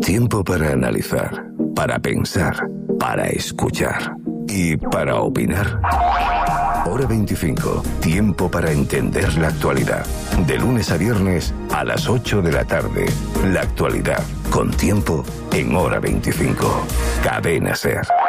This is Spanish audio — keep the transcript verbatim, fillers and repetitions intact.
Tiempo para analizar, para pensar, para escuchar y para opinar. Hora veinticinco. Tiempo para entender la actualidad. De lunes a viernes a las ocho de la tarde. La actualidad con Tiempo en Hora veinticinco. Cadena SER.